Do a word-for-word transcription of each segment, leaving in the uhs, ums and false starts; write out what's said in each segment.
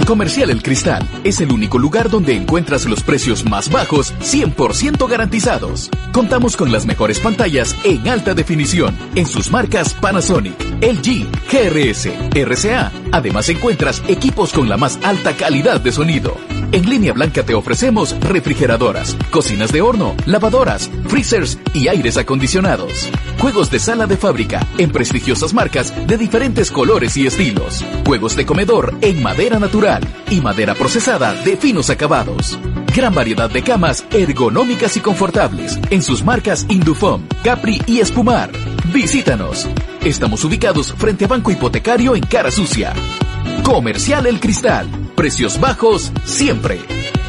Comercial El Cristal es el único lugar donde encuentras los precios más bajos, cien por ciento garantizados. Contamos con las mejores pantallas en alta definición en sus marcas Panasonic, L G, G R S, R C A. Además encuentras equipos con la más alta calidad de sonido. En Línea Blanca te ofrecemos refrigeradoras, cocinas de horno, lavadoras, freezers y aires acondicionados. Juegos de sala de fábrica en prestigiosas marcas de diferentes colores y estilos. Juegos de comedor en madera natural y madera procesada de finos acabados. Gran variedad de camas ergonómicas y confortables en sus marcas Indufom, Capri y Espumar. Visítanos. Estamos ubicados frente a Banco Hipotecario en Cara Sucia. Comercial El Cristal. Precios bajos siempre.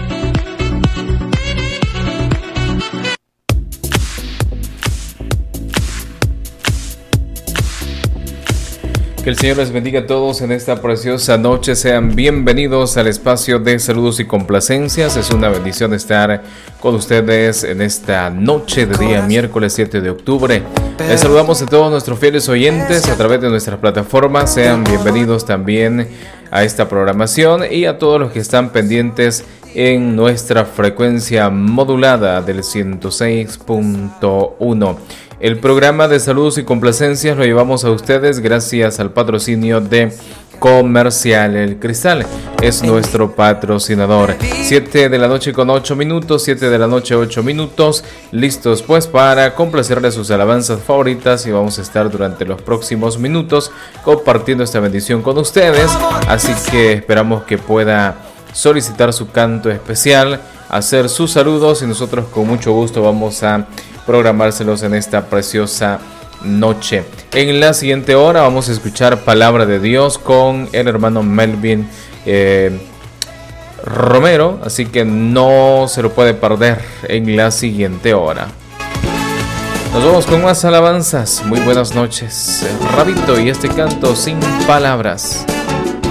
Que el Señor les bendiga a todos en esta preciosa noche. Sean bienvenidos al espacio de saludos y complacencias. Es una bendición estar con ustedes en esta noche de día miércoles siete de octubre. Les saludamos a todos nuestros fieles oyentes a través de nuestras plataformas. Sean bienvenidos también a esta programación y a todos los que están pendientes en nuestra frecuencia modulada del ciento seis punto uno. El programa de saludos y complacencias lo llevamos a ustedes gracias al patrocinio de Comercial El Cristal. Es nuestro patrocinador. siete de la noche con ocho minutos, siete de la noche ocho minutos. Listos pues para complacerle sus alabanzas favoritas y vamos a estar durante los próximos minutos compartiendo esta bendición con ustedes. Así que esperamos que pueda solicitar su canto especial, hacer sus saludos y nosotros con mucho gusto vamos a programárselos en esta preciosa noche. En la siguiente hora vamos a escuchar palabra de Dios con el hermano Melvin eh, Romero, así que no se lo puede perder en la siguiente hora. Nos vamos con más alabanzas. Muy buenas noches, Rabito y este canto sin palabras.